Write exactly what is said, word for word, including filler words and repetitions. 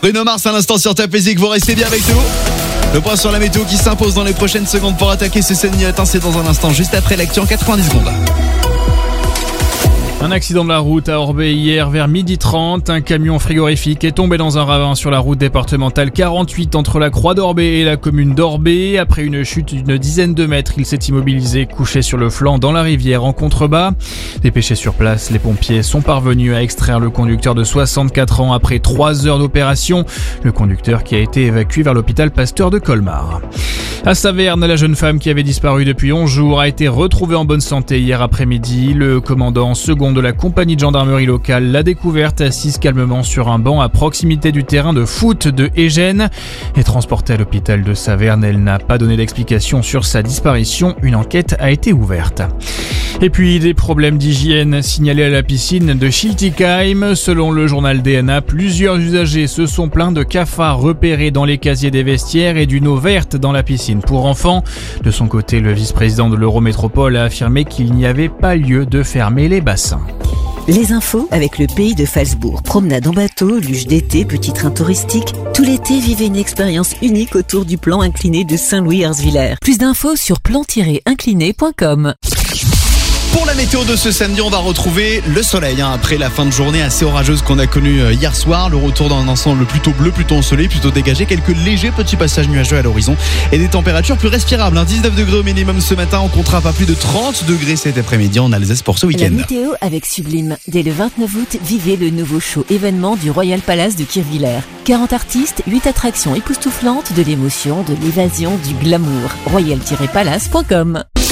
Bruno Mars à l'instant sur Top Music, vous restez bien avec nous. Le point sur la météo qui s'impose dans les prochaines secondes pour attaquer ce Seine-Matin, c'est dans un instant, juste après l'actu en quatre-vingt-dix secondes. Un accident de la route à Orbey hier vers midi trente. Un camion frigorifique est tombé dans un ravin sur la route départementale quarante-huit entre la Croix d'Orbey et la commune d'Orbey. Après une chute d'une dizaine de mètres, il s'est immobilisé, couché sur le flanc dans la rivière en contrebas. Dépêchés sur place, les pompiers sont parvenus à extraire le conducteur de soixante-quatre ans après trois heures d'opération. Le conducteur qui a été évacué vers l'hôpital Pasteur de Colmar. À Saverne, la jeune femme qui avait disparu depuis onze jours a été retrouvée en bonne santé hier après-midi. Le commandant second de la compagnie de gendarmerie locale l'a découverte assise calmement sur un banc à proximité du terrain de foot de Égène. Et transportée à l'hôpital de Saverne, elle n'a pas donné d'explication sur sa disparition. Une enquête a été ouverte. Et puis des problèmes d'hygiène signalés à la piscine de Schiltigheim. Selon le journal D N A, plusieurs usagers se sont plaints de cafards repérés dans les casiers des vestiaires et d'une eau verte dans la piscine pour enfants. De son côté, le vice-président de l'Eurométropole a affirmé qu'il n'y avait pas lieu de fermer les bassins. Les infos avec le pays de Falsbourg. Promenade en bateau, luge d'été, petit train touristique. Tout l'été, vivez une expérience unique autour du plan incliné de Saint-Louis-Herzviller. Plus d'infos sur plan tiret incliné point com. Pour la météo de ce samedi, on va retrouver le soleil hein, après la fin de journée assez orageuse qu'on a connue hier soir. Le retour d'un ensemble plutôt bleu, plutôt ensoleillé, plutôt dégagé. Quelques légers petits passages nuageux à l'horizon et des températures plus respirables. Hein. dix-neuf degrés au minimum ce matin. On comptera pas plus de trente degrés cet après-midi en Alsace pour ce week-end. La météo avec Sublime. Dès le vingt-neuf août, vivez le nouveau show événement du Royal Palace de Kirchwiller. quarante artistes, huit attractions époustouflantes, de l'émotion, de l'évasion, du glamour. royal tiret palace point com.